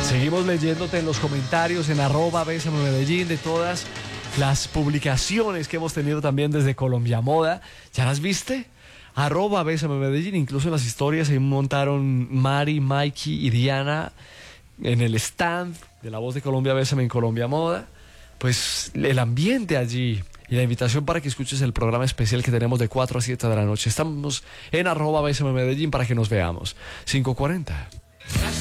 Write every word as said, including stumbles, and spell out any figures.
Seguimos leyéndote en los comentarios en arroba Bésame Medellín de todas las publicaciones que hemos tenido también desde Colombia Moda. ¿Ya las viste? Arroba Bésame Medellín, incluso en las historias se montaron Mari, Mikey y Diana en el stand de La Voz de Colombia Bésame en Colombia Moda. Pues el ambiente allí y la invitación para que escuches el programa especial que tenemos de cuatro a siete de la noche. Estamos en arroba Bésame Medellín para que nos veamos. cinco cuarenta.